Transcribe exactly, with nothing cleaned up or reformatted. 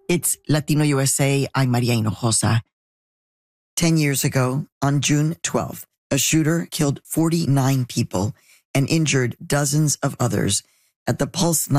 It's Latino U S A. I'm Maria Hinojosa. Ten years ago, on June twelfth, a shooter killed forty-nine people and injured dozens of others at the Pulse